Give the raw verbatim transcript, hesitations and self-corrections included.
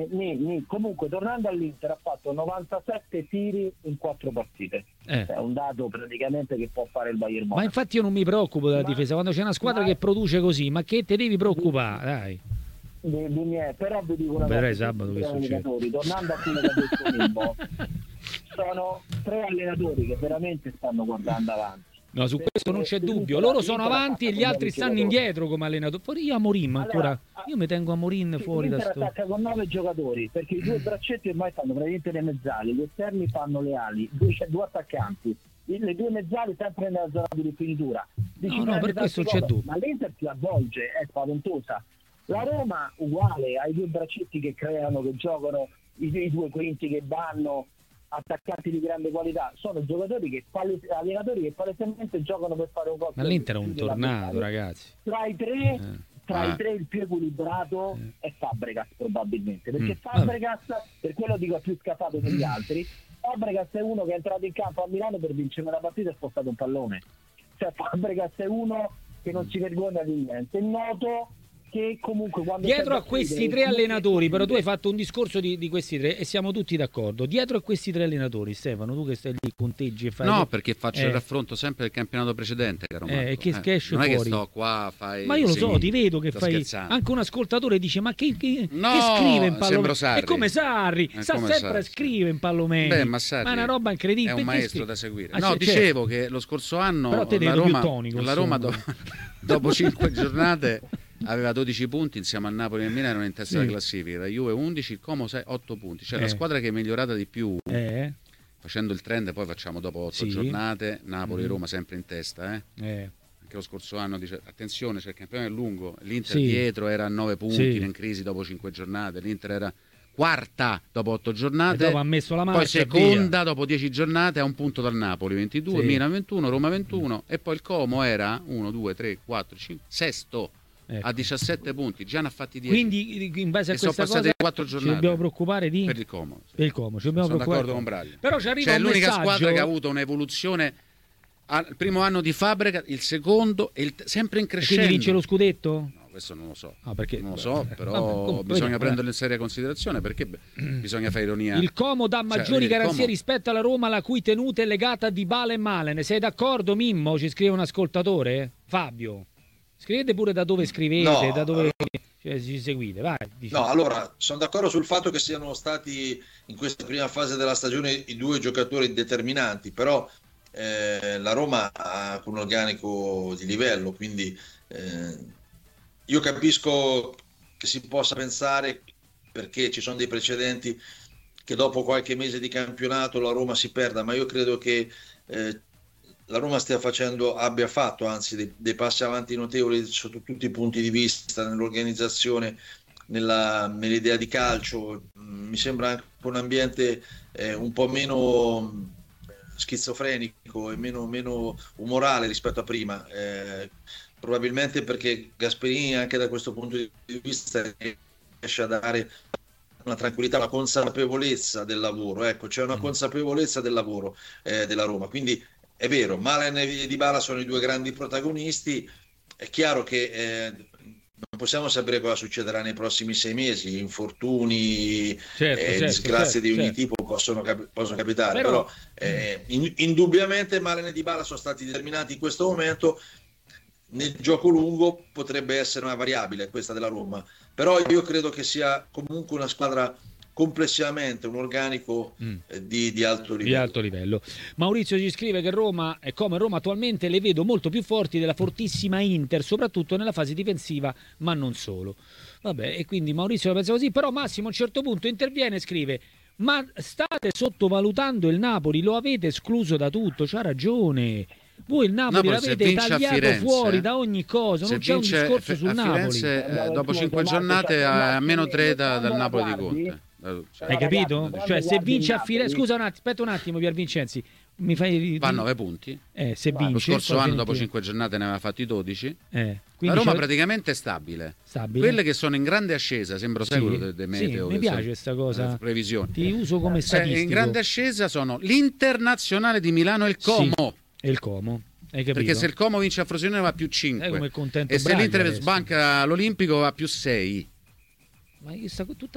ni, ni. Comunque, tornando all'Inter, ha fatto novantasette tiri in quattro partite. Eh. È un dato praticamente che può fare il Bayern Monaco. Ma infatti io non mi preoccupo della ma, difesa, quando c'è una squadra ma, che produce così, ma che te devi preoccupare, dai. Di, di mie, però vi dico una Vedrai cosa, sabato che succede. Tornando a quello che ha detto Mimmo, sono tre allenatori che veramente stanno guardando avanti. No, su questo non c'è dubbio. Loro sono avanti e gli altri stanno indietro come allenatori. Fuori io a Morin ancora. Allora, io mi tengo a Morin sì, fuori da sto. attacca con nove giocatori, perché i due braccetti ormai fanno praticamente le mezzali, gli esterni fanno le ali, due, due attaccanti, le due mezzali sempre nella zona di rifinitura. No, no, per questo c'è dubbio. Ma l'Inter si avvolge, è spaventosa. La Roma uguale, ai due braccetti che creano, che giocano, i, i due quinti che vanno, attaccanti di grande qualità, sono giocatori che pale- allenatori che palesemente giocano per fare un gol. Ma l'Inter è un tornado, ragazzi. Tra i tre, eh. tra ah. i tre il più equilibrato eh. è Fabregas probabilmente, perché mm. Fabregas, per quello dico, è più scafato degli altri. Fabregas è uno che è entrato in campo a Milano per vincere una partita e ha spostato un pallone. Cioè Fabregas è uno che non si vergogna di niente, è noto che comunque quando dietro a questi tre allenatori, però tu hai fatto un discorso di, di questi tre e siamo tutti d'accordo. Dietro a questi tre allenatori, Stefano, tu che stai lì, conteggi e fai. No, che... perché faccio eh. il raffronto sempre del campionato precedente, caro Marco. Eh, che, eh, che esce non fuori. è che sto qua, fai. Ma io lo segni. so, ti vedo che sto fai. Scherzando. Anche un ascoltatore dice: ma che, che, no, che scrive in Palomè? Sarri. È come Sarri, è sa come sempre Sarri. Scrive in Palomè. Beh, ma Sarri ma è una roba incredibile. È un maestro scrive? da seguire. Ah, no, c'è, dicevo c'è. che lo scorso anno però te la Roma, più tonico, la Roma do, dopo cinque giornate aveva dodici punti insieme a Napoli e Milano in testa sì. alla classifica, la Juve undici, il Como sei, otto punti, cioè eh. la squadra che è migliorata di più eh. facendo il trend, poi facciamo dopo otto sì. giornate Napoli e mm. Roma sempre in testa eh. Eh. Anche lo scorso anno dice attenzione, cioè il campione è lungo, l'Inter sì. dietro era a nove punti sì. in crisi dopo cinque giornate, l'Inter era quarta dopo otto giornate, e dopo ha messo la marcia, poi seconda dopo dieci giornate a un punto dal Napoli, ventidue, sì. Milan ventuno, Roma ventuno mm. e poi il Como era uno, due, tre, quattro, cinque, sesto ecco. a diciassette punti, già ne ha fatti dieci. Quindi in base a e questa sono cosa quattro giornate ci dobbiamo preoccupare di per il Como. Sì. Per il Como, ci dobbiamo sono preoccupare. d'accordo con Braglia. Però ci arriva cioè, un l'unica messaggio... squadra che ha avuto un'evoluzione al primo anno di Fabregas, il secondo e il t- sempre in crescendo. E quindi vince lo scudetto? No, questo non lo so. Ah, perché, non lo so, beh, però vabbè, bisogna vabbè. prenderlo in seria considerazione perché beh, bisogna fare ironia. Il Como dà maggiori cioè, garanzie Como... rispetto alla Roma, la cui tenuta è legata a Dybala e Malen. Ne sei d'accordo, Mimmo? Ci scrive un ascoltatore? Fabio. Scrivete pure da dove scrivete, no, da dove cioè, ci seguite. Vai, no, allora, sono d'accordo sul fatto che siano stati in questa prima fase della stagione i due giocatori determinanti, però eh, la Roma ha un organico di livello, quindi eh, io capisco che si possa pensare, perché ci sono dei precedenti, che dopo qualche mese di campionato la Roma si perda, ma io credo che eh, la Roma stia facendo, abbia fatto anzi dei, dei passi avanti notevoli sotto tutti i punti di vista, nell'organizzazione, nella, nell'idea di calcio. Mi sembra anche un ambiente eh, un po' meno schizofrenico e meno, meno umorale rispetto a prima, eh, probabilmente perché Gasperini anche da questo punto di vista riesce a dare una tranquillità, una consapevolezza del lavoro, ecco, c'è una consapevolezza del lavoro eh, della Roma, quindi è vero, Malen e Dybala sono i due grandi protagonisti, è chiaro che eh, non possiamo sapere cosa succederà nei prossimi sei mesi, infortuni, certo, eh, certo, disgrazie certo, di ogni certo. tipo possono, cap- possono capitare, però, però eh, in- indubbiamente Malen e Dybala sono stati determinanti in questo momento. Nel gioco lungo potrebbe essere una variabile questa della Roma, però io credo che sia comunque una squadra complessivamente un organico mm. eh, di, di alto livello. Di alto livello. Maurizio ci scrive che Roma, e come Roma attualmente, le vedo molto più forti della fortissima Inter, soprattutto nella fase difensiva, ma non solo. Vabbè, e quindi Maurizio la pensa così, però Massimo a un certo punto interviene e scrive: ma state sottovalutando il Napoli, lo avete escluso da tutto, c'ha ragione. Voi il Napoli, Napoli l'avete tagliato Firenze, fuori da ogni cosa, non c'è un discorso sul Napoli. Firenze, eh, dopo cinque giornate a meno tre da, dal Napoli di Conte. Hai capito? Cioè, se vince a Firenze, scusa un attimo, aspetta un attimo, Pier Vincenzi, mi fai va a nove punti. Eh, se vince, lo scorso anno dopo finire. cinque giornate ne aveva fatti dodici. Eh, la Roma c'è... praticamente è stabile. stabile. Quelle che sono in grande ascesa, sembro sì, seguito del de meteo. Sì, mi piace questa cosa. Previsioni. Ti uso come statistico. Eh, in grande ascesa sono l'Internazionale di Milano e il Como. Sì, e il Como. Hai capito? Perché se il Como vince a Frosinone va a più cinque. Come contento e se Braga l'Inter adesso. sbanca l'Olimpico va a più sei. Ma io sta tutta